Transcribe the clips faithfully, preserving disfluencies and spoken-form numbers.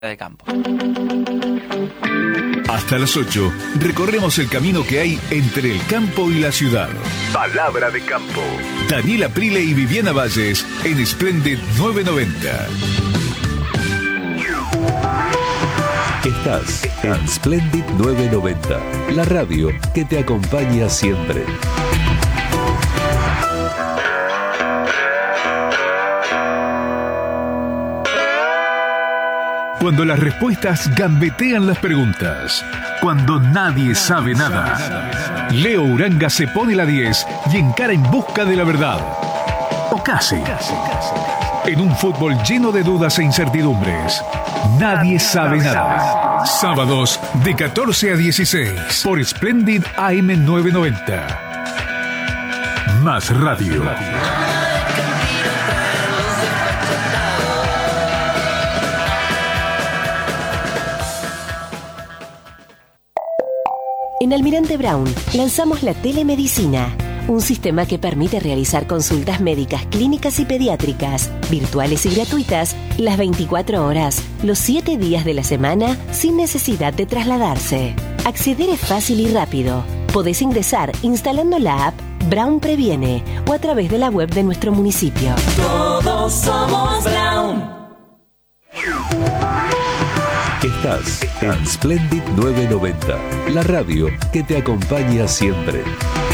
de campo. Hasta las ocho, recorremos el camino que hay entre el campo y la ciudad. Palabra de campo. Daniela Prile y Viviana Valles en Splendid nueve noventa. Estás en Splendid nueve noventa, la radio que te acompaña siempre. Cuando las respuestas gambetean las preguntas. Cuando nadie sabe nada. Leo Uranga se pone la diez y encara en busca de la verdad. O casi. En un fútbol lleno de dudas e incertidumbres. Nadie sabe nada. Sábados de catorce a dieciséis por Splendid A M nueve noventa. Más radio. En Almirante Brown lanzamos la telemedicina, un sistema que permite realizar consultas médicas, clínicas y pediátricas, virtuales y gratuitas, las veinticuatro horas, los siete días de la semana, sin necesidad de trasladarse. Acceder es fácil y rápido. Podés ingresar instalando la app Brown Previene o a través de la web de nuestro municipio. Todos somos Brown. Estás en Splendid nueve noventa, la radio que te acompaña siempre.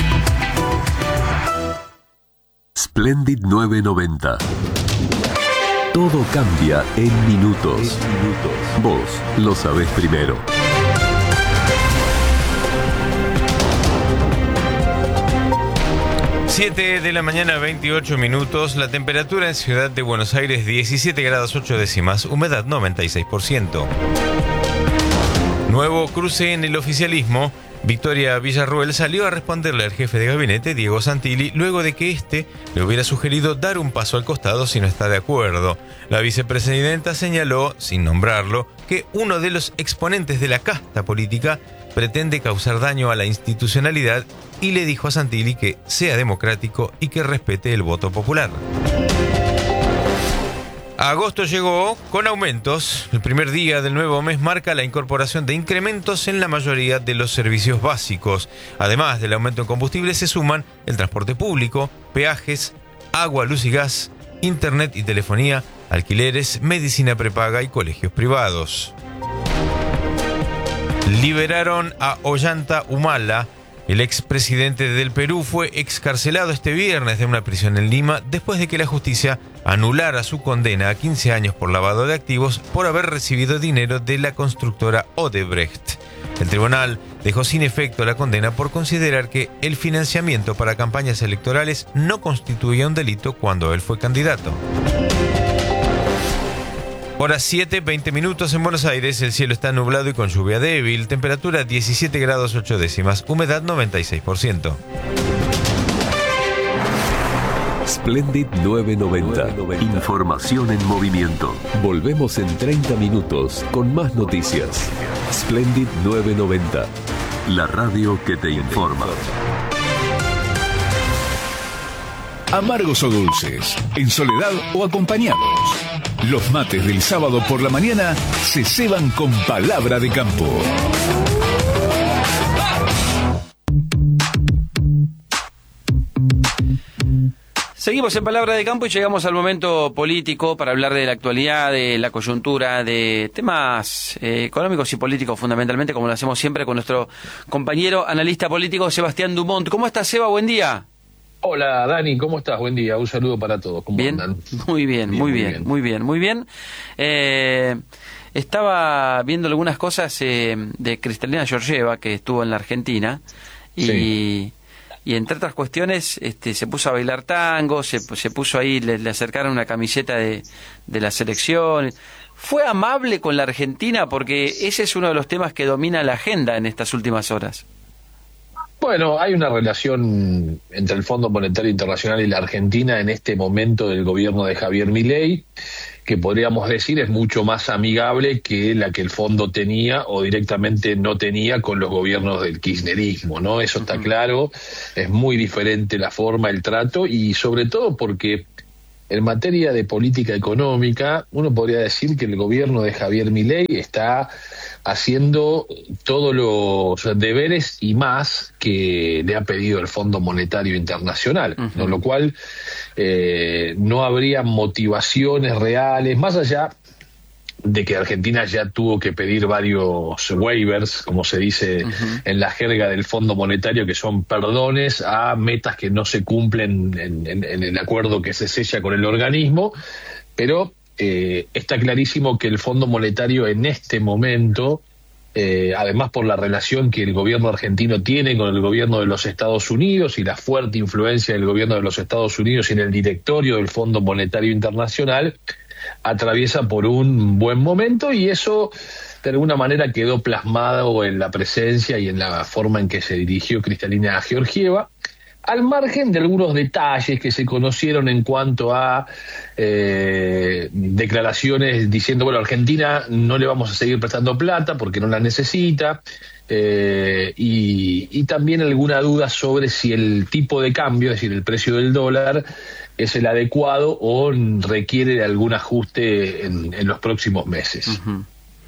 Splendid nueve noventa. Todo cambia en minutos. Vos lo sabés primero. siete de la mañana, veintiocho minutos. La temperatura en Ciudad de Buenos Aires, diecisiete grados ocho décimas. Humedad noventa y seis por ciento. Nuevo cruce en el oficialismo. Victoria Villarruel salió a responderle al jefe de gabinete, Diego Santilli, luego de que éste le hubiera sugerido dar un paso al costado si no está de acuerdo. La vicepresidenta señaló, sin nombrarlo, que uno de los exponentes de la casta política pretende causar daño a la institucionalidad y le dijo a Santilli que sea democrático y que respete el voto popular. Agosto llegó con aumentos. El primer día del nuevo mes marca la incorporación de incrementos en la mayoría de los servicios básicos. Además del aumento en combustible, se suman el transporte público, peajes, agua, luz y gas, internet y telefonía, alquileres, medicina prepaga y colegios privados. Liberaron a Ollanta Humala. El expresidente del Perú fue excarcelado este viernes de una prisión en Lima después de que la justicia anulara su condena a quince años por lavado de activos por haber recibido dinero de la constructora Odebrecht. El tribunal dejó sin efecto la condena por considerar que el financiamiento para campañas electorales no constituía un delito cuando él fue candidato. Hora siete, veinte minutos en Buenos Aires. El cielo está nublado y con lluvia débil. Temperatura diecisiete grados ocho décimas. Humedad noventa y seis por ciento. Splendid nueve noventa. Información en movimiento. Volvemos en treinta minutos con más noticias. Splendid nueve noventa. La radio que te informa. Amargos o dulces, en soledad o acompañados. Los mates del sábado por la mañana se ceban con palabra de campo. Seguimos en Palabra de Campo y llegamos al momento político para hablar de la actualidad, de la coyuntura, de temas eh, económicos y políticos fundamentalmente, como lo hacemos siempre con nuestro compañero analista político Sebastián Dumont. ¿Cómo estás, Seba? Buen día. Hola, Dani, ¿cómo estás? Buen día, un saludo para todos. ¿Cómo bien, andan? Muy bien, bien, muy bien, bien, muy bien, muy bien. Eh, estaba viendo algunas cosas eh, de Cristalina Georgieva, que estuvo en la Argentina, y, sí. y entre otras cuestiones este, se puso a bailar tango, se, se puso ahí, le, le acercaron una camiseta de, de la selección. ¿Fue amable con la Argentina? Porque ese es uno de los temas que domina la agenda en estas últimas horas. Bueno, hay una relación entre el Fondo Monetario Internacional y la Argentina en este momento del gobierno de Javier Milei, que podríamos decir es mucho más amigable que la que el fondo tenía o directamente no tenía con los gobiernos del kirchnerismo, ¿no? Eso está claro, es muy diferente la forma, el trato, y sobre todo porque en materia de política económica, uno podría decir que el gobierno de Javier Milei está haciendo todos los deberes y más que le ha pedido el Fondo Monetario Internacional, uh-huh. Con lo cual eh, no habría motivaciones reales, más allá de que Argentina ya tuvo que pedir varios waivers, como se dice uh-huh. en la jerga del Fondo Monetario, que son perdones a metas que no se cumplen en, en, en el acuerdo que se sella con el organismo, pero eh, está clarísimo que el Fondo Monetario en este momento, eh, además por la relación que el gobierno argentino tiene con el gobierno de los Estados Unidos y la fuerte influencia del gobierno de los Estados Unidos en el directorio del Fondo Monetario Internacional, atraviesa por un buen momento, y eso de alguna manera quedó plasmado en la presencia y en la forma en que se dirigió Kristalina Georgieva, al margen de algunos detalles que se conocieron en cuanto a eh, declaraciones diciendo, bueno, Argentina no le vamos a seguir prestando plata porque no la necesita, eh, y, y también alguna duda sobre si el tipo de cambio, es decir, el precio del dólar, es el adecuado o requiere de algún ajuste en, en los próximos meses. Uh-huh.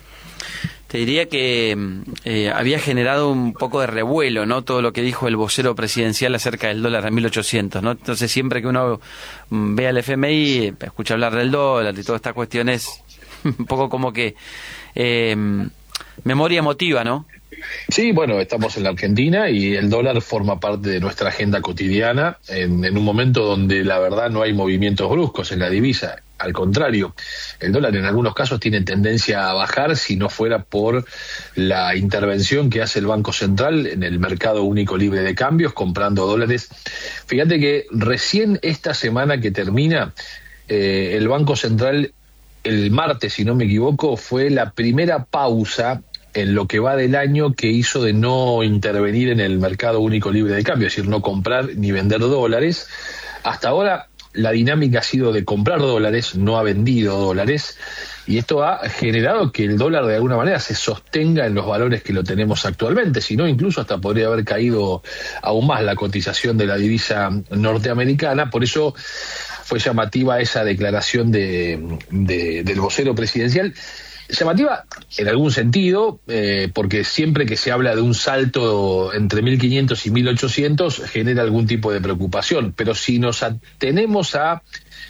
Te diría que eh, había generado un poco de revuelo, ¿no? Todo lo que dijo el vocero presidencial acerca del dólar a mil ochocientos, ¿no? Entonces siempre que uno ve al F M I, escucha hablar del dólar y todas estas cuestiones, un poco como que eh, memoria emotiva, ¿no? Sí, bueno, estamos en la Argentina y el dólar forma parte de nuestra agenda cotidiana en, en un momento donde la verdad no hay movimientos bruscos en la divisa. Al contrario, el dólar en algunos casos tiene tendencia a bajar si no fuera por la intervención que hace el Banco Central en el mercado único libre de cambios, comprando dólares. Fíjate que recién esta semana que termina, eh, el Banco Central, el martes, si no me equivoco, fue la primera pausa en lo que va del año que hizo de no intervenir en el mercado único libre de cambio, es decir, no comprar ni vender dólares. Hasta ahora la dinámica ha sido de comprar dólares, no ha vendido dólares, y esto ha generado que el dólar de alguna manera se sostenga en los valores que lo tenemos actualmente, si no incluso hasta podría haber caído aún más la cotización de la divisa norteamericana. Por eso fue llamativa esa declaración de, de, del vocero presidencial. Llamativa en algún sentido, eh, porque siempre que se habla de un salto entre mil quinientos y mil ochocientos genera algún tipo de preocupación, pero si nos atenemos a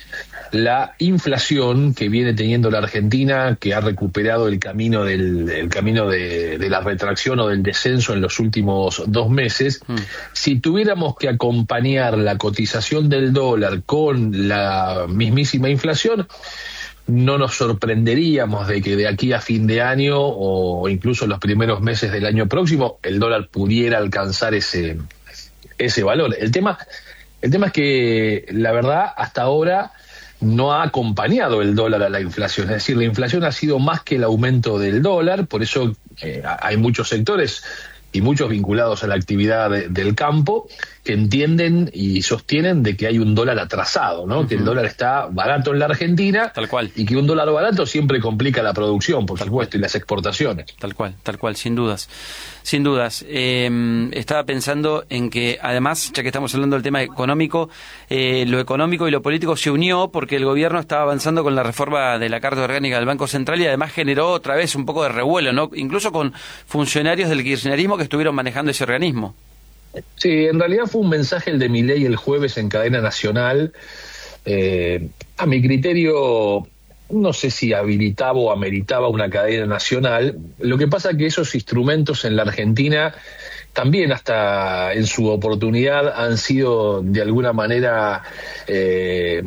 la inflación que viene teniendo la Argentina, que ha recuperado el camino del el camino de, de la retracción o del descenso en los últimos dos meses, mm. si tuviéramos que acompañar la cotización del dólar con la mismísima inflación, no nos sorprenderíamos de que de aquí a fin de año o incluso los primeros meses del año próximo el dólar pudiera alcanzar ese ese valor. El tema, el tema es que la verdad hasta ahora no ha acompañado el dólar a la inflación, es decir, la inflación ha sido más que el aumento del dólar, por eso eh, hay muchos sectores y muchos vinculados a la actividad de, del campo que entienden y sostienen de que hay un dólar atrasado, ¿no? Uh-huh. Que el dólar está barato en la Argentina, tal cual, y que un dólar barato siempre complica la producción, por tal supuesto, cual. Y las exportaciones. Tal cual, tal cual, sin dudas. Sin dudas. Eh, estaba pensando en que, además, ya que estamos hablando del tema económico, eh, lo económico y lo político se unió porque el gobierno estaba avanzando con la reforma de la Carta Orgánica del Banco Central y además generó otra vez un poco de revuelo, ¿no? Incluso con funcionarios del kirchnerismo que estuvieron manejando ese organismo. Sí, en realidad fue un mensaje el de Milei el jueves en cadena nacional. Eh, a mi criterio, no sé si habilitaba o ameritaba una cadena nacional. Lo que pasa es que esos instrumentos en la Argentina también hasta en su oportunidad han sido de alguna manera eh,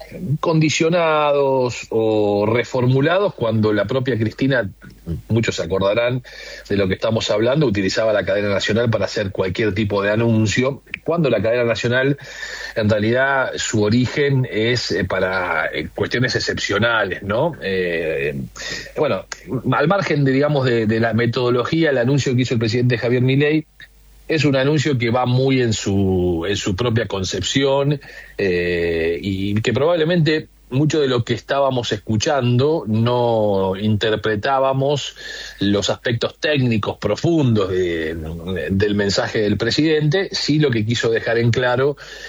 condicionados o reformulados cuando la propia Cristina, muchos se acordarán de lo que estamos hablando, utilizaba la cadena nacional para hacer cualquier tipo de anuncio, cuando la cadena nacional en realidad su origen es eh, para eh, cuestiones excepcionales, ¿no? Eh, bueno, al margen de, digamos, de, de la metodología, el anuncio que hizo el presidente Javier Milei es un anuncio que va muy en su en su propia concepción eh, y que probablemente mucho de lo que estábamos escuchando no interpretábamos los aspectos técnicos profundos de, de, del mensaje del presidente. Sí, lo que quiso dejar en claro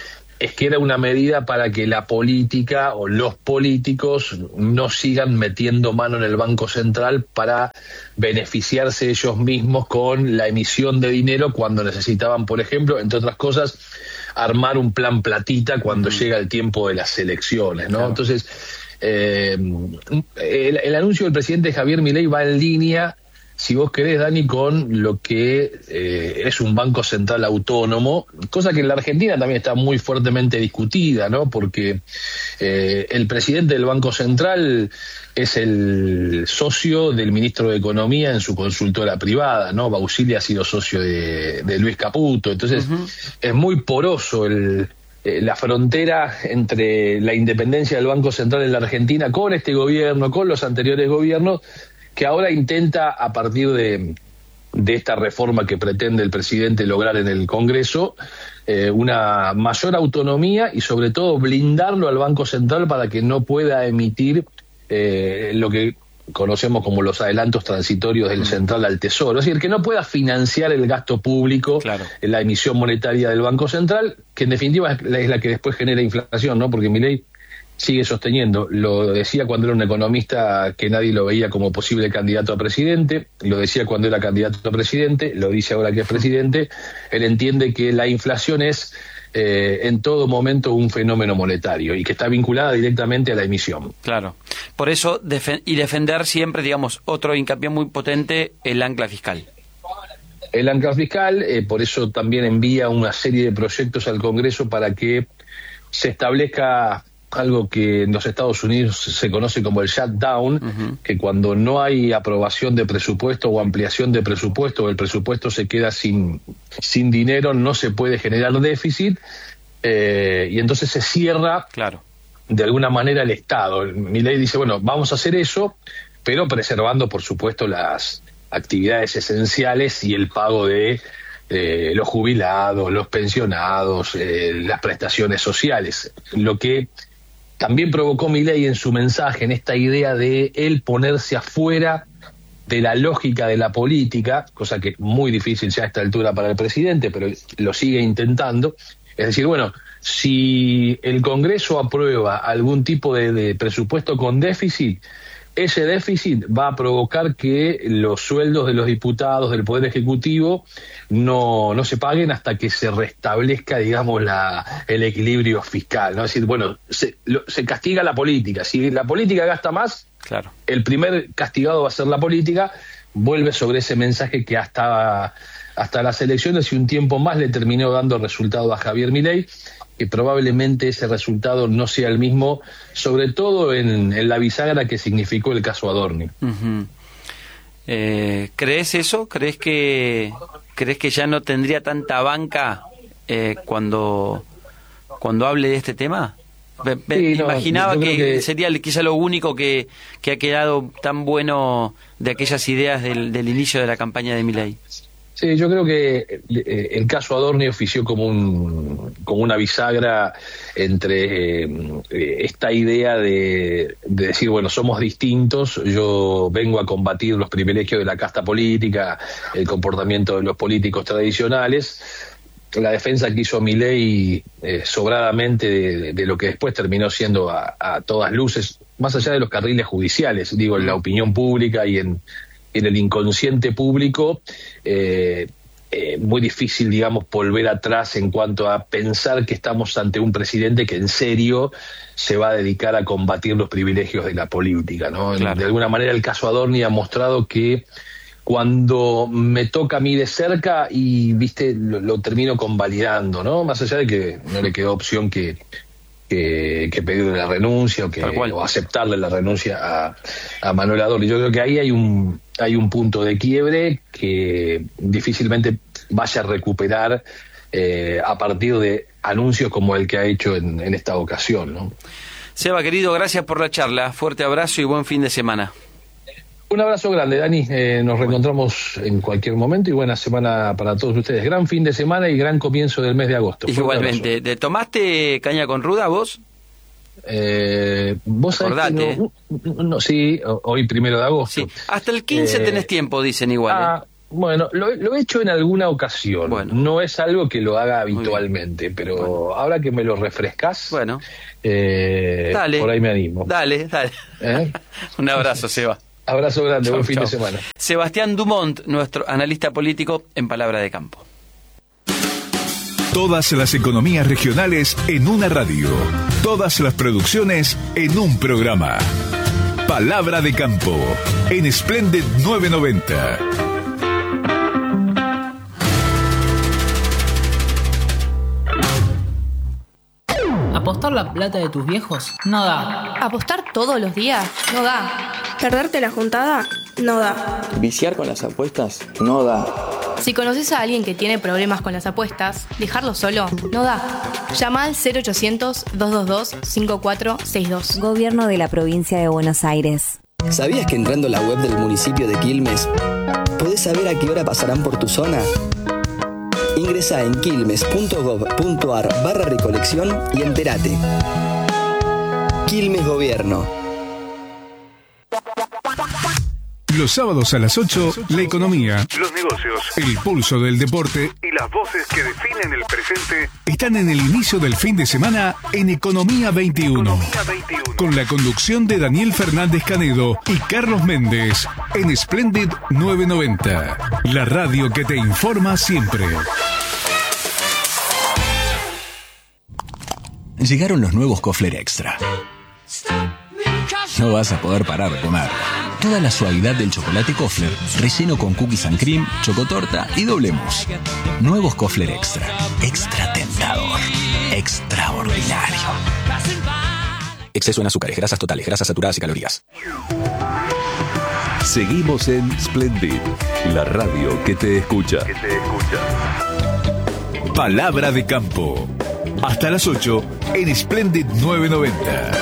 es que era una medida para que la política o los políticos no sigan metiendo mano en el Banco Central para beneficiarse ellos mismos con la emisión de dinero cuando necesitaban, por ejemplo, entre otras cosas, armar un plan platita cuando mm. llega el tiempo de las elecciones, ¿no? Claro. Entonces, eh, el, el anuncio del presidente Javier Milei va en línea, si vos querés, Dani, con lo que eh, es un banco central autónomo, cosa que en la Argentina también está muy fuertemente discutida, ¿no? Porque eh, el presidente del Banco Central es el socio del ministro de Economía en su consultora privada, ¿no? Bausili ha sido socio de, de Luis Caputo, entonces uh-huh. es muy poroso el... la frontera entre la independencia del Banco Central en la Argentina con este gobierno, con los anteriores gobiernos, que ahora intenta, a partir de, de esta reforma que pretende el presidente lograr en el Congreso, eh, una mayor autonomía y sobre todo blindarlo al Banco Central para que no pueda emitir eh, lo que conocemos como los adelantos transitorios del Central al Tesoro, es decir, que no pueda financiar el gasto público, claro. en la emisión monetaria del Banco Central, que en definitiva es la, es la que después genera inflación, ¿no? Porque Milei sigue sosteniendo, lo decía cuando era un economista que nadie lo veía como posible candidato a presidente, lo decía cuando era candidato a presidente, lo dice ahora que es presidente, él entiende que la inflación es eh, en todo momento un fenómeno monetario y que está vinculada directamente a la emisión. Claro, por eso defen- y defender siempre, digamos, otro hincapié muy potente, el ancla fiscal. El ancla fiscal, eh, por eso también envía una serie de proyectos al Congreso para que se establezca algo que en los Estados Unidos se conoce como el shutdown, uh-huh. que cuando no hay aprobación de presupuesto o ampliación de presupuesto, o el presupuesto se queda sin, sin dinero, no se puede generar déficit, eh, y entonces se cierra claro. de alguna manera el Estado. Milei dice, bueno, vamos a hacer eso, pero preservando, por supuesto, las actividades esenciales y el pago de eh, los jubilados, los pensionados, eh, las prestaciones sociales, lo que también provocó Milei en su mensaje, en esta idea de él ponerse afuera de la lógica de la política, cosa que es muy difícil ya a esta altura para el presidente, pero lo sigue intentando. Es decir, bueno, si el Congreso aprueba algún tipo de, de presupuesto con déficit, ese déficit va a provocar que los sueldos de los diputados del Poder Ejecutivo no, no se paguen hasta que se restablezca, digamos, la, el equilibrio fiscal, ¿no? Es decir, bueno, se, lo, se castiga la política. Si la política gasta más, claro. el primer castigado va a ser la política. Vuelve sobre ese mensaje que hasta, hasta las elecciones y un tiempo más le terminó dando resultado a Javier Milei, que probablemente ese resultado no sea el mismo, sobre todo en, en la bisagra que significó el caso Adorni. Uh-huh. eh, ¿Crees eso? ¿Crees que crees que ya no tendría tanta banca eh, cuando cuando hable de este tema? Me, me sí, no, imaginaba que, que sería quizá lo único que, que ha quedado tan bueno de aquellas ideas del, del inicio de la campaña de Milei. Sí, yo creo que eh, el caso Adorni ofició como un como una bisagra entre eh, esta idea de, de decir, bueno, somos distintos, yo vengo a combatir los privilegios de la casta política, el comportamiento de los políticos tradicionales, la defensa que hizo Milei eh, sobradamente de, de lo que después terminó siendo a, a todas luces, más allá de los carriles judiciales, digo, en la opinión pública y en en el inconsciente público, eh, eh, muy difícil, digamos, volver atrás en cuanto a pensar que estamos ante un presidente que en serio se va a dedicar a combatir los privilegios de la política, ¿no? Claro. De alguna manera el caso Adorni ha mostrado que cuando me toca a mí de cerca y, viste, lo, lo termino convalidando, ¿no? Más allá de que no le quedó opción que... Que, que pedirle la renuncia o, que, o aceptarle la renuncia a, a Manuel Adorni. Yo creo que ahí hay un hay un punto de quiebre que difícilmente vaya a recuperar eh, a partir de anuncios como el que ha hecho en, en esta ocasión, ¿no? Seba, querido, gracias por la charla. Fuerte abrazo y buen fin de semana. Un abrazo grande, Dani. Eh, nos reencontramos en cualquier momento y buena semana para todos ustedes. Gran fin de semana y gran comienzo del mes de agosto. Igualmente. ¿Te tomaste caña con ruda vos? Eh, vos sabés que no, no, sí, hoy primero de agosto. Sí. Hasta el quince eh, tenés tiempo, dicen igual. Ah, ¿eh? Bueno, lo, lo he hecho en alguna ocasión. Bueno. No es algo que lo haga habitualmente, pero bueno. Ahora que me lo refrescás, bueno. eh, dale. Por ahí me animo. Dale, dale. ¿Eh? Un abrazo, Seba. Abrazo grande, chau, buen fin chau. de semana. Sebastián Dumont, nuestro analista político en Palabra de Campo. Todas las economías regionales en una radio. Todas las producciones en un programa. Palabra de Campo en Splendid novecientos noventa. ¿Apostar la plata de tus viejos? No da. ¿Apostar todos los días? No da. ¿Perderte la juntada? No da. ¿Viciar con las apuestas? No da. Si conoces a alguien que tiene problemas con las apuestas, dejarlo solo no da. Llama al cero ochocientos, dos dos dos, cinco cuatro seis dos. Gobierno de la Provincia de Buenos Aires. ¿Sabías que entrando a la web del municipio de Quilmes podés saber a qué hora pasarán por tu zona? Ingresá en quilmes.gov.ar barra recolección y entérate. Quilmes Gobierno. Los sábados a las ocho, la economía, los negocios, el pulso del deporte y las voces que definen el presente están en el inicio del fin de semana en Economía veintiuno. Economía veintiuno. Con la conducción de Daniel Fernández Canedo y Carlos Méndez en Splendid novecientos noventa. La radio que te informa siempre. Llegaron los nuevos Kofler Extra. No vas a poder parar de comer. Toda la suavidad del chocolate Kofler, relleno con cookies and cream, chocotorta y doble mousse. Nuevos Kofler Extra. Extra tentador. Extraordinario. Exceso en azúcares, grasas totales, grasas saturadas y calorías. Seguimos en Splendid, la radio que te escucha. Que te escucha. Palabra de Campo. Hasta las ocho en Splendid novecientos noventa.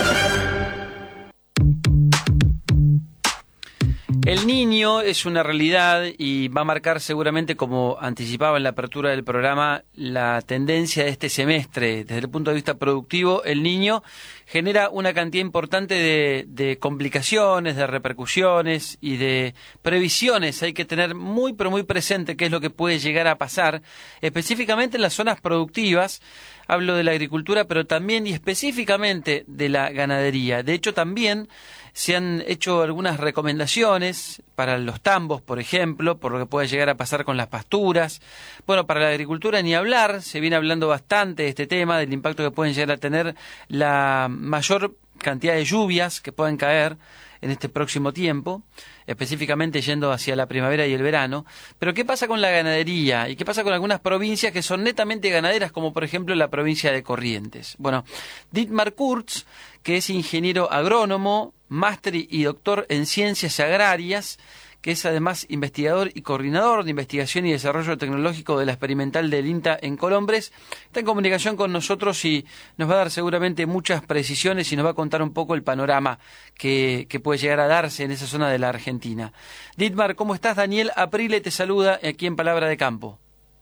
El niño es una realidad y va a marcar seguramente, como anticipaba en la apertura del programa, la tendencia de este semestre. Desde el punto de vista productivo, el niño genera una cantidad importante de, de complicaciones, de repercusiones y de previsiones. Hay que tener muy, pero muy presente qué es lo que puede llegar a pasar, específicamente en las zonas productivas. Hablo de la agricultura, pero también y específicamente de la ganadería. De hecho, también se han hecho algunas recomendaciones para los tambos, por ejemplo, por lo que puede llegar a pasar con las pasturas. Bueno, para la agricultura ni hablar, se viene hablando bastante de este tema, del impacto que pueden llegar a tener la mayor cantidad de lluvias que pueden caer en este próximo tiempo, específicamente yendo hacia la primavera y el verano. Pero ¿qué pasa con la ganadería? ¿Y qué pasa con algunas provincias que son netamente ganaderas, como por ejemplo la provincia de Corrientes? Bueno, Dietmar Kurz, que es ingeniero agrónomo, máster y doctor en ciencias agrarias, que es además investigador y coordinador de investigación y desarrollo tecnológico de la experimental del INTA en Colombres, está en comunicación con nosotros y nos va a dar seguramente muchas precisiones y nos va a contar un poco el panorama que, que puede llegar a darse en esa zona de la Argentina. Dietmar, ¿cómo estás? Daniel Aprile te saluda aquí en Palabra de Campo.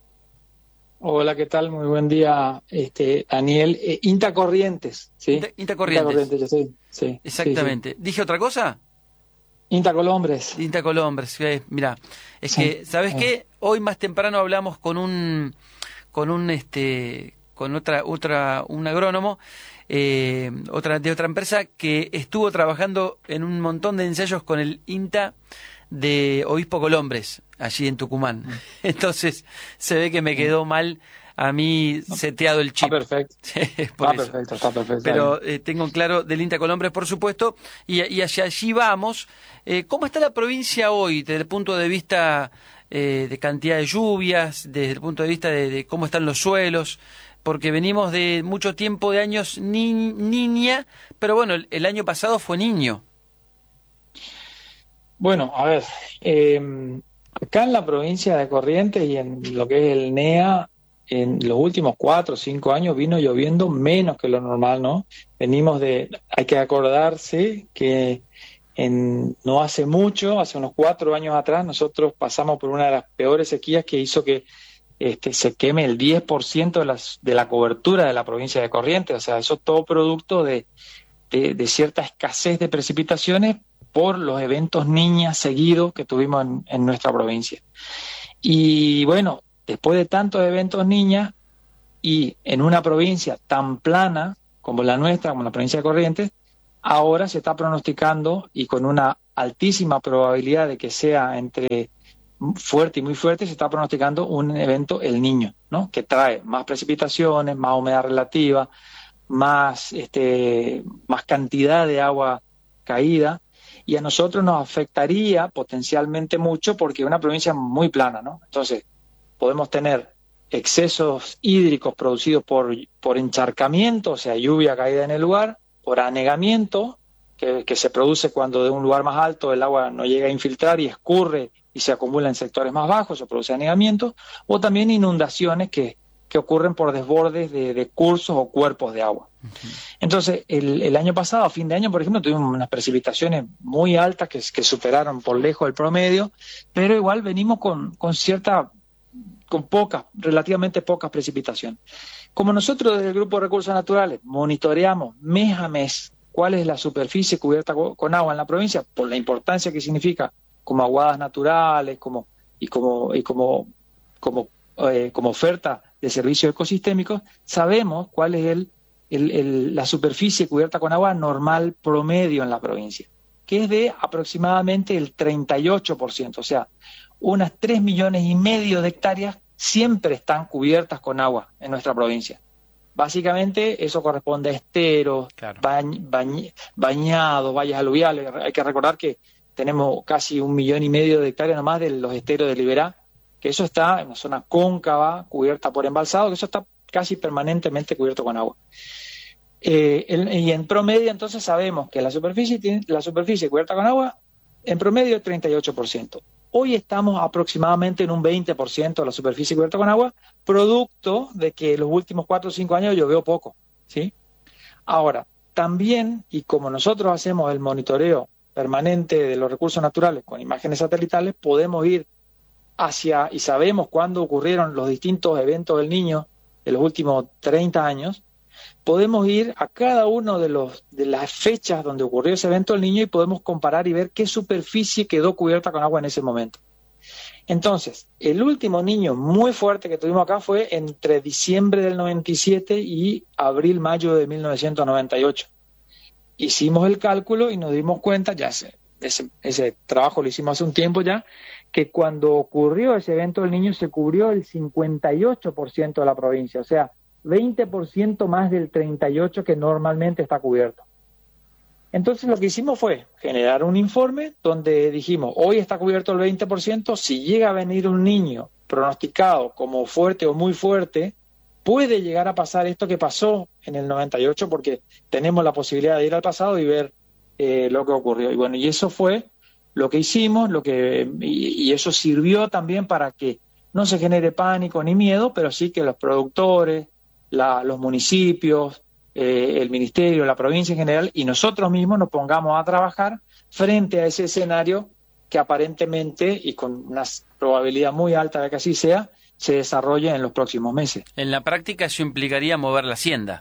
Hola, ¿qué tal? Muy buen día, este Daniel. Eh, INTA Corrientes, ¿sí? INTA, INTA Corrientes. INTA Corrientes, yo sí, sí. Exactamente. Sí, sí. ¿Dije otra cosa? INTA Colombres. INTA Colombres, eh, mira, es sí. que, ¿sabes sí. qué? Hoy más temprano hablamos con un, con un, este, con otra, otra, un agrónomo, eh, otra, de otra empresa que estuvo trabajando en un montón de ensayos con el INTA de Obispo Colombres, allí en Tucumán. Mm. Entonces, se ve que me quedó mal a mí seteado el chip. Está perfecto. Por está eso. perfecto, está perfecto. Pero eh, tengo claro del INTA Colombres, por supuesto, y, y hacia allí vamos. Eh, ¿Cómo está la provincia hoy desde el punto de vista eh, de cantidad de lluvias, desde el punto de vista de, de cómo están los suelos? Porque venimos de mucho tiempo de años ni, niña, pero bueno, el, el año pasado fue niño. Bueno, a ver, eh, acá en la provincia de Corrientes y en lo que es el N E A, en los últimos cuatro o cinco años vino lloviendo menos que lo normal, ¿no? Venimos de, hay que acordarse que en, no hace mucho, hace unos cuatro años atrás, nosotros pasamos por una de las peores sequías que hizo que este, se queme el diez por ciento de, las, de la cobertura de la provincia de Corrientes. O sea, eso es todo producto de, de, de cierta escasez de precipitaciones por los eventos niñas seguidos que tuvimos en, en nuestra provincia. Y bueno, después de tantos eventos niñas y en una provincia tan plana como la nuestra, como la provincia de Corrientes, ahora se está pronosticando y con una altísima probabilidad de que sea entre fuerte y muy fuerte, se está pronosticando un evento El Niño, ¿no? Que trae más precipitaciones, más humedad relativa, más, este, más cantidad de agua caída, y a nosotros nos afectaría potencialmente mucho porque es una provincia muy plana, ¿no? Entonces, podemos tener excesos hídricos producidos por, por encharcamiento, o sea, lluvia caída en el lugar, por anegamiento, que, que se produce cuando de un lugar más alto el agua no llega a infiltrar y escurre y se acumula en sectores más bajos, se produce anegamiento, o también inundaciones que, que ocurren por desbordes de, de cursos o cuerpos de agua. Uh-huh. Entonces, el, el año pasado, a fin de año, por ejemplo, tuvimos unas precipitaciones muy altas que, que superaron por lejos el promedio, pero igual venimos con, con cierta, con pocas, relativamente pocas precipitaciones. Como nosotros desde el Grupo de Recursos Naturales monitoreamos mes a mes cuál es la superficie cubierta con, con agua en la provincia, por la importancia que significa como aguadas naturales, como y como y como como eh, como oferta de servicios ecosistémicos, sabemos cuál es el, el, el la superficie cubierta con agua normal promedio en la provincia, que es de aproximadamente el treinta y ocho por ciento, o sea, unas tres millones y medio de hectáreas siempre están cubiertas con agua en nuestra provincia. Básicamente eso corresponde a esteros, claro, bañ, bañ, bañados, valles aluviales. Hay que recordar que tenemos casi un millón y medio de hectáreas nomás de los esteros de Liberá, que eso está en una zona cóncava, cubierta por embalsado, que eso está casi permanentemente cubierto con agua. Eh, el, y en promedio entonces sabemos que la superficie, tiene, la superficie cubierta con agua, en promedio es treinta y ocho por ciento. Hoy estamos aproximadamente en un veinte por ciento de la superficie cubierta con agua, producto de que los últimos cuatro o cinco años llovió poco, ¿sí? Ahora, también, y como nosotros hacemos el monitoreo permanente de los recursos naturales con imágenes satelitales, podemos ir hacia, y sabemos cuándo ocurrieron los distintos eventos del Niño de los últimos treinta años, podemos ir a cada uno de los de las fechas donde ocurrió ese evento del Niño y podemos comparar y ver qué superficie quedó cubierta con agua en ese momento. Entonces, el último Niño muy fuerte que tuvimos acá fue entre diciembre del noventa y siete y abril-mayo de mil novecientos noventa y ocho. Hicimos el cálculo y nos dimos cuenta, ya ese, ese, ese trabajo lo hicimos hace un tiempo ya, que cuando ocurrió ese evento del Niño se cubrió el cincuenta y ocho por ciento de la provincia, o sea, veinte por ciento más del treinta y ocho por ciento que normalmente está cubierto. Entonces lo que hicimos fue generar un informe donde dijimos, hoy está cubierto el veinte por ciento, si llega a venir un niño pronosticado como fuerte o muy fuerte, puede llegar a pasar esto que pasó en el noventa y ocho, porque tenemos la posibilidad de ir al pasado y ver eh, lo que ocurrió. Y bueno, y eso fue lo que hicimos, lo que y, y eso sirvió también para que no se genere pánico ni miedo, pero sí que los productores, La, los municipios, eh, el ministerio, la provincia en general y nosotros mismos nos pongamos a trabajar frente a ese escenario que aparentemente y con una probabilidad muy alta de que así sea, se desarrolle en los próximos meses. En la práctica eso implicaría mover la hacienda.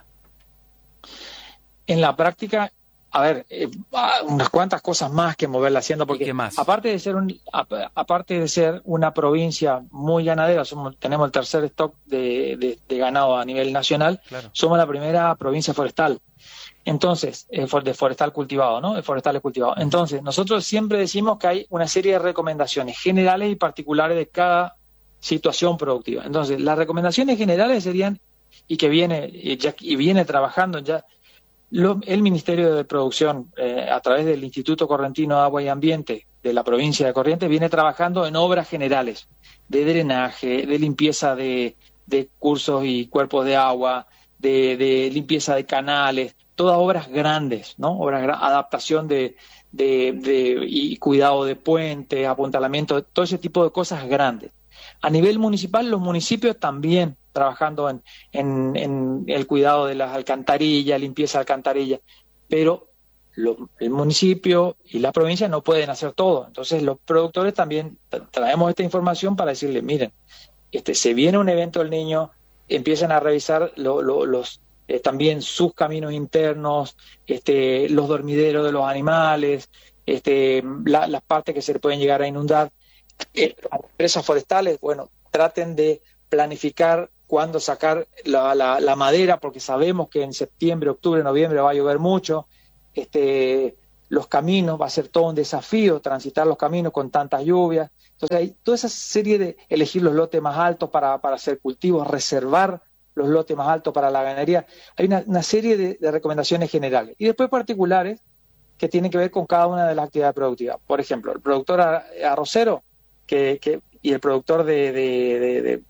En la práctica, a ver, eh, unas cuantas cosas más que mover la hacienda, porque aparte de ser un, aparte de ser una provincia muy ganadera, somos, tenemos el tercer stock de, de, de ganado a nivel nacional, claro, somos la primera provincia forestal. Entonces, eh, de forestal cultivado, ¿no? De forestales cultivados. Entonces, nosotros siempre decimos que hay una serie de recomendaciones generales y particulares de cada situación productiva. Entonces, las recomendaciones generales serían, y que viene, y, ya, y viene trabajando ya, Lo, el Ministerio de Producción, eh, a través del Instituto Correntino de Agua y Ambiente de la provincia de Corrientes, viene trabajando en obras generales de drenaje, de limpieza de, de cursos y cuerpos de agua, de, de limpieza de canales, todas obras grandes, ¿no? Obras, adaptación de, de, de y cuidado de puentes, apuntalamiento, todo ese tipo de cosas grandes. A nivel municipal, los municipios también trabajando en, en, en el cuidado de las alcantarillas, limpieza de alcantarillas, pero lo, el municipio y la provincia no pueden hacer todo. Entonces los productores también traemos esta información para decirles, miren, este, se viene un evento del Niño, empiezan a revisar lo, lo, los eh, también sus caminos internos, este, los dormideros de los animales, este, la, las partes que se pueden llegar a inundar. eh, a las empresas forestales, bueno, traten de planificar cuándo sacar la, la, la madera, porque sabemos que en septiembre, octubre, noviembre va a llover mucho. Este, los caminos, va a ser todo un desafío transitar los caminos con tantas lluvias. Entonces hay toda esa serie de elegir los lotes más altos para, para hacer cultivos, reservar los lotes más altos para la ganadería. Hay una, una serie de, de recomendaciones generales. Y después particulares que tienen que ver con cada una de las actividades productivas. Por ejemplo, el productor arrocero que, que, y el productor de, de, de, de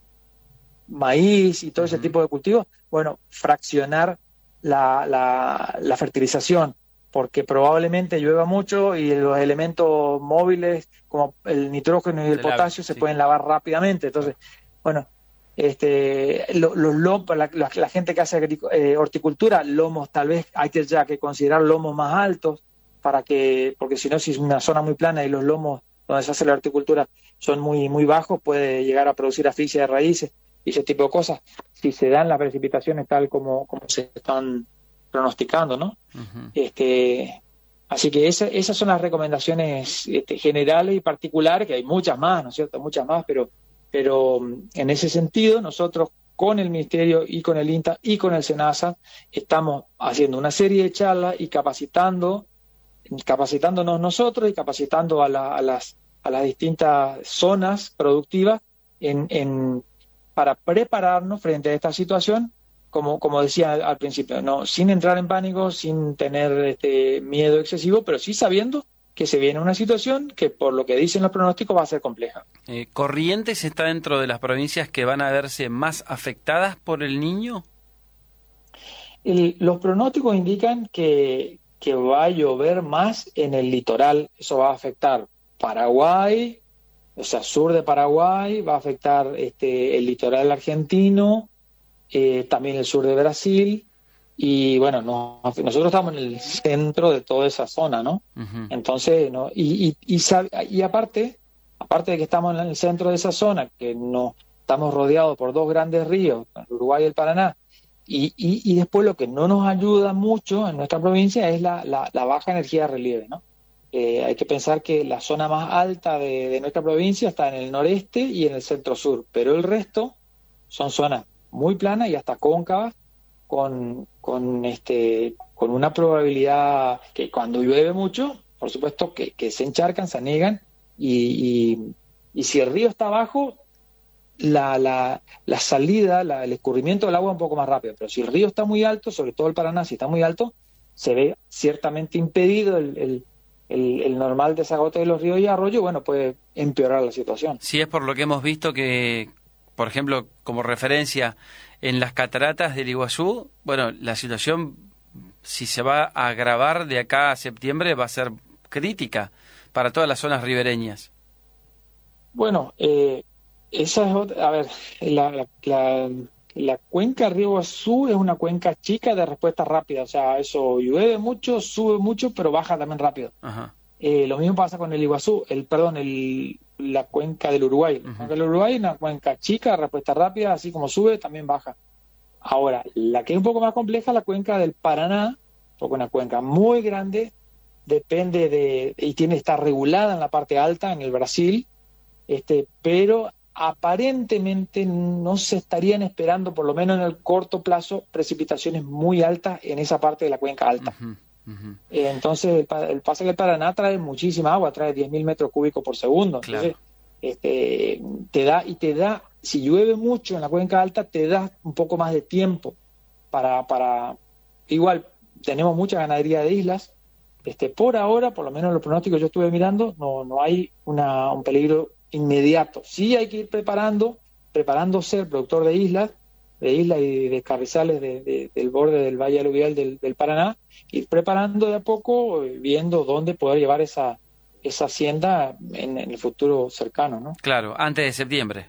maíz y todo ese tipo de cultivos, bueno, fraccionar la, la, la fertilización, porque probablemente llueva mucho y los elementos móviles como el nitrógeno y el potasio se pueden lavar rápidamente. Entonces, bueno, este, lo, los lomos, la, la, la gente que hace eh, horticultura, lomos, tal vez hay que ya que considerar lomos más altos, para que, porque si no, si es una zona muy plana y los lomos donde se hace la horticultura son muy, muy bajos, puede llegar a producir asfixia de raíces y ese tipo de cosas, si se dan las precipitaciones tal como, como se están pronosticando, ¿no? Uh-huh. Este, así que esa, esas son las recomendaciones este, generales y particulares, que hay muchas más, ¿no es cierto? Muchas más, pero, pero en ese sentido nosotros con el Ministerio y con el INTA y con el SENASA estamos haciendo una serie de charlas y capacitando, capacitándonos nosotros y capacitando a, la, a, las, a las distintas zonas productivas en, en, para prepararnos frente a esta situación. Como, como decía al, al principio, no, sin entrar en pánico, sin tener este miedo excesivo, pero sí sabiendo que se viene una situación que, por lo que dicen los pronósticos, va a ser compleja. Eh, ¿Corrientes está dentro de las provincias que van a verse más afectadas por el Niño? El, los pronósticos indican que, que va a llover más en el litoral. Eso va a afectar Paraguay, o sea, sur de Paraguay, va a afectar este, el litoral argentino, Eh, también el sur de Brasil, y bueno, no, nosotros estamos en el centro de toda esa zona, ¿no? Uh-huh. Entonces, no, y, y, y, y aparte, aparte de que estamos en el centro de esa zona, que no estamos rodeados por dos grandes ríos, el Uruguay y el Paraná, y, y, y después lo que no nos ayuda mucho en nuestra provincia es la, la, la baja energía de relieve, ¿no? Eh, hay que pensar que la zona más alta de, de nuestra provincia está en el noreste y en el centro sur, pero el resto son zonas muy plana y hasta cóncava, con, con, este, con una probabilidad que cuando llueve mucho, por supuesto que, que se encharcan, se anegan, y, y, y si el río está abajo, la, la, la salida, la, el escurrimiento del agua es un poco más rápido, pero si el río está muy alto, sobre todo el Paraná, si está muy alto, se ve ciertamente impedido el, el, el, el normal desagote de los ríos y arroyos, bueno, puede empeorar la situación. Sí, es por lo que hemos visto que, por ejemplo, como referencia, en las cataratas del Iguazú, bueno, la situación, si se va a agravar de acá a septiembre, va a ser crítica para todas las zonas ribereñas. Bueno, eh, esa es otra, a ver, la, la, la, la cuenca Río Iguazú es una cuenca chica de respuesta rápida, o sea, eso llueve mucho, sube mucho, pero baja también rápido. Ajá. Eh, lo mismo pasa con el Iguazú, el perdón, el la cuenca del Uruguay. La cuenca del Uruguay es una cuenca chica, respuesta rápida, así como sube, también baja. Ahora, la que es un poco más compleja es la cuenca del Paraná, porque una cuenca muy grande, depende de, y tiene está regulada en la parte alta, en el Brasil, este, pero aparentemente no se estarían esperando, por lo menos en el corto plazo, precipitaciones muy altas en esa parte de la cuenca alta. Uh-huh. Uh-huh. Eh, entonces el, el pasa que el Paraná trae muchísima agua, trae diez mil metros cúbicos por segundo. Claro. Entonces, este, te da y te da, si llueve mucho en la cuenca alta, te da un poco más de tiempo para, para igual tenemos mucha ganadería de islas. Este, por ahora, por lo menos los pronósticos que yo estuve mirando, no, no hay una, un peligro inmediato. Sí hay que ir preparando, preparándose el productor de islas, de islas y de carrizales de, de, del borde del valle aluvial del, del Paraná, ir preparando de a poco, viendo dónde poder llevar esa, esa hacienda en, en el futuro cercano, ¿no? Claro, antes de septiembre.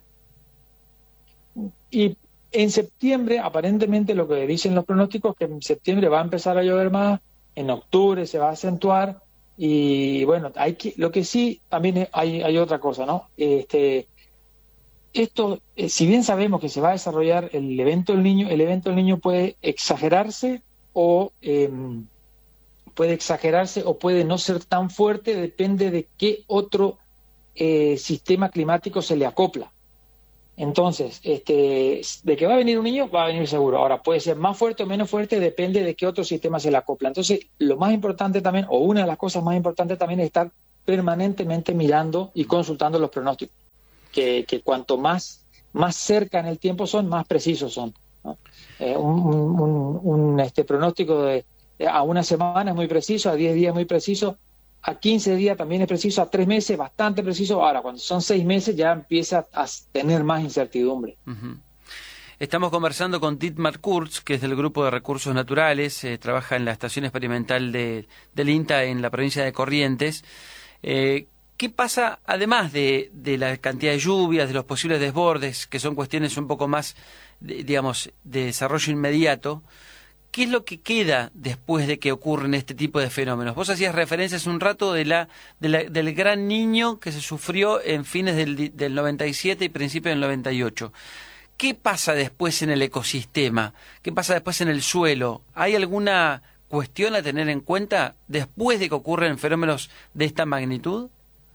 Y en septiembre, aparentemente lo que dicen los pronósticos, que en septiembre va a empezar a llover más, en octubre se va a acentuar, y bueno, hay que, lo que sí, también hay, hay otra cosa, ¿no? Este... Esto, eh, si bien sabemos que se va a desarrollar el evento del Niño, el evento del Niño puede exagerarse o eh, puede exagerarse o puede no ser tan fuerte, depende de qué otro eh, sistema climático se le acopla. Entonces, este, de que va a venir un niño, va a venir seguro. Ahora, puede ser más fuerte o menos fuerte, depende de qué otro sistema se le acopla. Entonces, lo más importante también, o una de las cosas más importantes también es estar permanentemente mirando y consultando los pronósticos, que, que cuanto más, más cerca en el tiempo son, más precisos son, ¿no? Eh, un un, un, un este, pronóstico de, de a una semana es muy preciso, a diez días es muy preciso, a quince días también es preciso, a tres meses bastante preciso. Ahora, cuando son seis meses ya empieza a tener más incertidumbre. Uh-huh. Estamos conversando con Dietmar Kurz, que es del Grupo de Recursos Naturales, eh, trabaja en la Estación Experimental de, del INTA en la provincia de Corrientes. Eh, ¿Qué pasa, además de, de la cantidad de lluvias, de los posibles desbordes, que son cuestiones un poco más, de, digamos, de desarrollo inmediato? ¿Qué es lo que queda después de que ocurren este tipo de fenómenos? Vos hacías referencia hace un rato de la, de la, del gran Niño que se sufrió en fines del, del noventa y siete y principios del noventa y ocho. ¿Qué pasa después en el ecosistema? ¿Qué pasa después en el suelo? ¿Hay alguna cuestión a tener en cuenta después de que ocurren fenómenos de esta magnitud?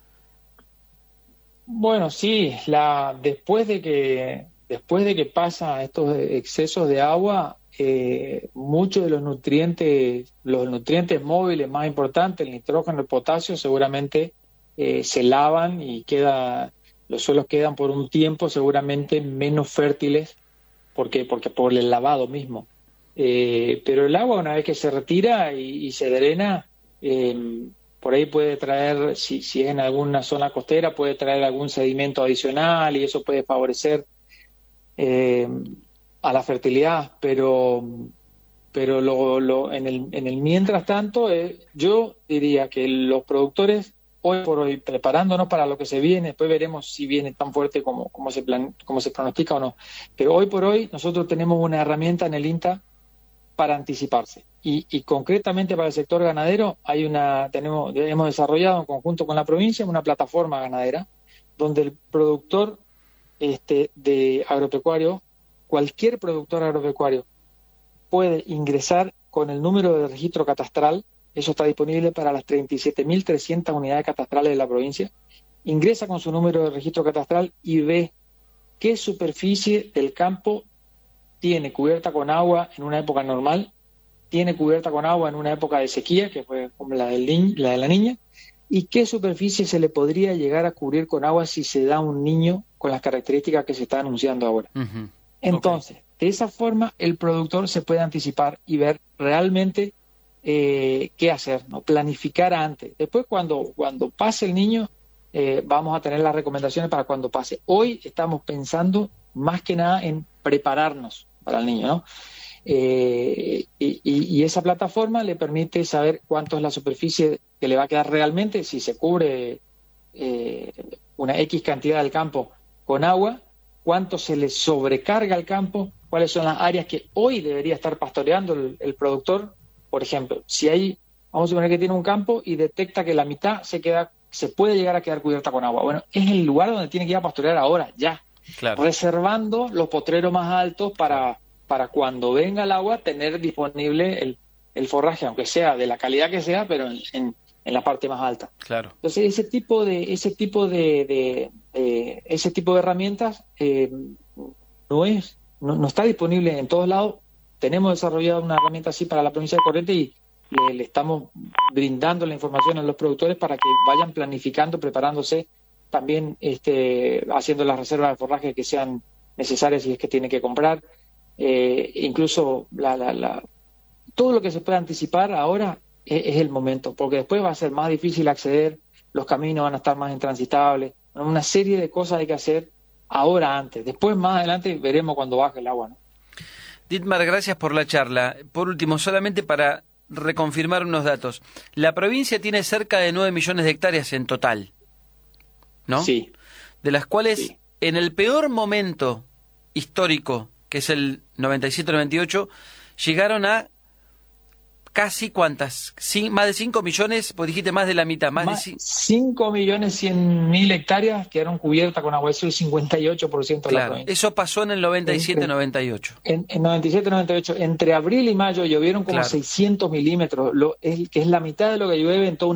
Bueno, sí, la, después de que después de que pasan estos excesos de agua, eh, muchos de los nutrientes, los nutrientes móviles más importantes, el nitrógeno, el potasio, seguramente eh, se lavan y queda, los suelos quedan por un tiempo seguramente menos fértiles, porque, porque por el lavado mismo. Eh, pero el agua, una vez que se retira y, y se drena, eh, por ahí puede traer, si, si es en alguna zona costera, puede traer algún sedimento adicional y eso puede favorecer eh, a la fertilidad, pero pero lo, lo, en, el, en el mientras tanto, eh, yo diría que los productores, hoy por hoy, preparándonos para lo que se viene, después veremos si viene tan fuerte como, como, se, plan, como se pronostica o no, pero hoy por hoy nosotros tenemos una herramienta en el INTA para anticiparse. Y, y concretamente para el sector ganadero hay una tenemos hemos desarrollado en conjunto con la provincia una plataforma ganadera donde el productor este de agropecuario, cualquier productor agropecuario puede ingresar con el número de registro catastral. Eso está disponible para las treinta y siete mil trescientas unidades catastrales de la provincia. Ingresa con su número de registro catastral y ve qué superficie del campo tiene cubierta con agua en una época normal, tiene cubierta con agua en una época de sequía, que fue como la, del ni- la de la niña, y qué superficie se le podría llegar a cubrir con agua si se da un niño con las características que se está anunciando ahora. Uh-huh. Entonces, okay. De esa forma el productor se puede anticipar y ver realmente eh, qué hacer, ¿no? Planificar antes. Después, cuando, cuando pase el niño, eh, vamos a tener las recomendaciones para cuando pase. Hoy estamos pensando más que nada en prepararnos para el niño, ¿no? Eh, y, y, y esa plataforma le permite saber cuánto es la superficie que le va a quedar realmente, si se cubre eh, una X cantidad del campo con agua, cuánto se le sobrecarga al campo, cuáles son las áreas que hoy debería estar pastoreando el, el productor. Por ejemplo, si hay, vamos a suponer que tiene un campo y detecta que la mitad se queda, se puede llegar a quedar cubierta con agua. Bueno, es el lugar donde tiene que ir a pastorear ahora, ya. Claro. Reservando los potreros más altos para, para cuando venga el agua tener disponible el, el forraje, aunque sea de la calidad que sea, pero en, en, en la parte más alta. Claro. Entonces ese tipo de ese tipo de, de, de ese tipo de herramientas eh, no es no, no está disponible en todos lados. Tenemos desarrollado una herramienta así para la provincia de Corrientes y le, le estamos brindando la información a los productores para que vayan planificando, preparándose, también este, haciendo las reservas de forraje que sean necesarias si es que tiene que comprar. Eh, incluso la, la, la, todo lo que se pueda anticipar ahora es, es el momento, porque después va a ser más difícil acceder, los caminos van a estar más intransitables, una serie de cosas hay que hacer ahora antes. Después, más adelante, veremos cuando baje el agua, ¿no? Dietmar, gracias por la charla. Por último, solamente para reconfirmar unos datos. La provincia tiene cerca de nueve millones de hectáreas en total, ¿no? Sí. De las cuales, sí. En el peor momento histórico, que es el noventa y siete noventa y ocho, llegaron a casi cuántas, Cin- más de cinco millones, pues dijiste más de la mitad, más, más de cinco millones cien mil hectáreas quedaron cubiertas con agua, eso es el cincuenta y ocho por ciento de claro, la provincia. Eso pasó en el noventa y siete noventa y ocho. En, en noventa y siete noventa y ocho, entre abril y mayo llovieron como claro. seiscientos milímetros, lo, es, que es la mitad de lo que llueve en todo un año.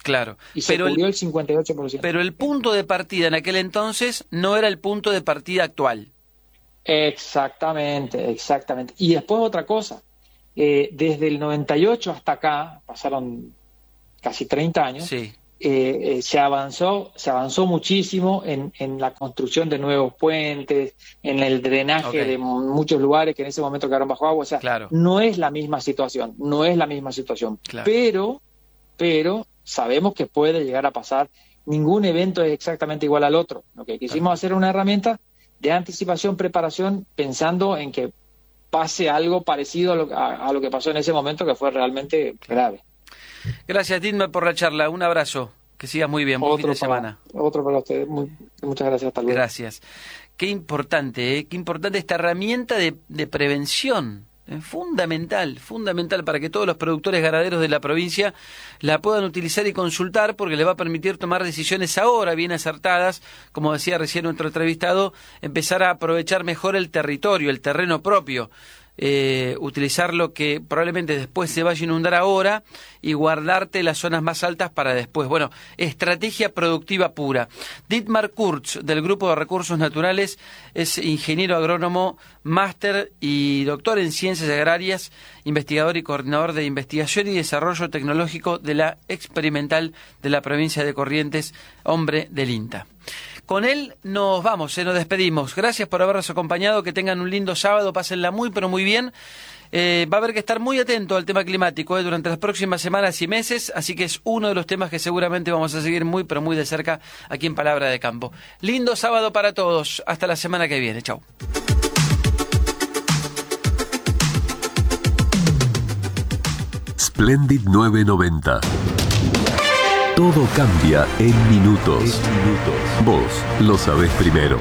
Claro. Y se pero cubrió el, el cincuenta y ocho por ciento. Pero el punto de partida en aquel entonces no era el punto de partida actual. Exactamente, exactamente. Y después otra cosa, eh, desde el noventa y ocho hasta acá, pasaron casi treinta años, sí. eh, eh, se avanzó, se avanzó muchísimo en, en la construcción de nuevos puentes, en el drenaje okay. de muchos lugares que en ese momento quedaron bajo agua. O sea, claro. no es la misma situación, no es la misma situación. Claro. Pero, pero sabemos que puede llegar a pasar. Ningún evento es exactamente igual al otro. Lo que quisimos claro. hacer una herramienta de anticipación, preparación, pensando en que pase algo parecido a lo, a, a lo que pasó en ese momento, que fue realmente grave. Gracias, Dietmar, por la charla. Un abrazo. Que sigas muy bien. Buen Otro fin de para, semana. Otro para ustedes. Muy, muchas gracias. Hasta luego. Gracias. Qué importante, ¿eh? Qué importante esta herramienta de, de prevención. Es fundamental, fundamental para que todos los productores ganaderos de la provincia la puedan utilizar y consultar, porque les va a permitir tomar decisiones ahora bien acertadas, como decía recién nuestro entrevistado, empezar a aprovechar mejor el territorio, el terreno propio. Eh, utilizar lo que probablemente después se vaya a inundar ahora y guardarte las zonas más altas para después. Bueno, estrategia productiva pura. Dietmar Kurz, del Grupo de Recursos Naturales, es ingeniero agrónomo, máster y doctor en Ciencias Agrarias, investigador y coordinador de investigación y desarrollo tecnológico de la Experimental de la provincia de Corrientes, hombre del INTA. Con él nos vamos, eh, nos despedimos. Gracias por habernos acompañado, que tengan un lindo sábado, pásenla muy pero muy bien. Eh, va a haber que estar muy atento al tema climático eh, durante las próximas semanas y meses, así que es uno de los temas que seguramente vamos a seguir muy pero muy de cerca aquí en Palabra de Campo. Lindo sábado para todos, hasta la semana que viene, chau. Splendid nueve noventa. Todo cambia en minutos. En minutos. Vos lo sabés primero.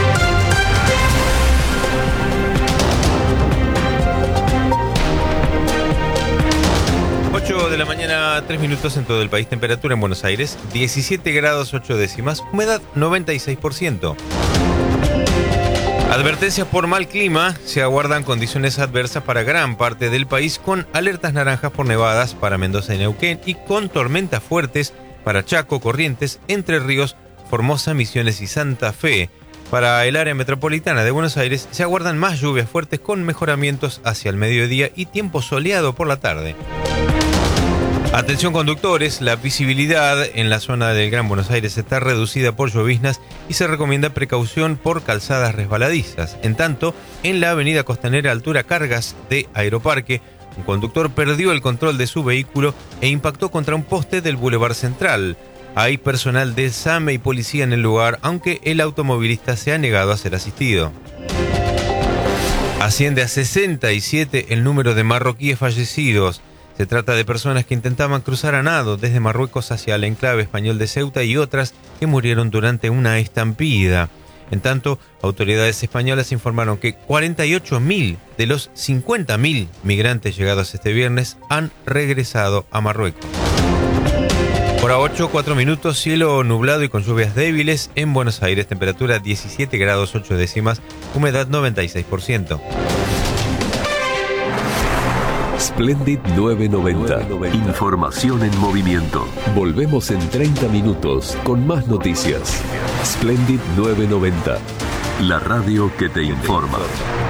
ocho de la mañana, tres minutos en todo el país. Temperatura en Buenos Aires, diecisiete grados ocho décimas. Humedad, noventa y seis por ciento. Advertencias por mal clima. Se aguardan condiciones adversas para gran parte del país, con alertas naranjas por nevadas para Mendoza y Neuquén y con tormentas fuertes para Chaco, Corrientes, Entre Ríos, Formosa, Misiones y Santa Fe. Para el área metropolitana de Buenos Aires se aguardan más lluvias fuertes con mejoramientos hacia el mediodía y tiempo soleado por la tarde. Atención conductores, la visibilidad en la zona del Gran Buenos Aires está reducida por lloviznas y se recomienda precaución por calzadas resbaladizas. En tanto, en la avenida Costanera, altura Cargas de Aeroparque, un conductor perdió el control de su vehículo e impactó contra un poste del Boulevard Central. Hay personal de SAME y policía en el lugar, aunque el automovilista se ha negado a ser asistido. Asciende a sesenta y siete el número de marroquíes fallecidos. Se trata de personas que intentaban cruzar a nado desde Marruecos hacia el enclave español de Ceuta y otras que murieron durante una estampida. En tanto, autoridades españolas informaron que cuarenta y ocho mil de los cincuenta mil migrantes llegados este viernes han regresado a Marruecos. Hora ocho, cuatro minutos, cielo nublado y con lluvias débiles en Buenos Aires, temperatura diecisiete grados ocho décimas, humedad noventa y seis por ciento. Splendid nueve noventa. Información en movimiento. Volvemos en treinta minutos con más noticias. Splendid nueve noventa. La radio que te informa.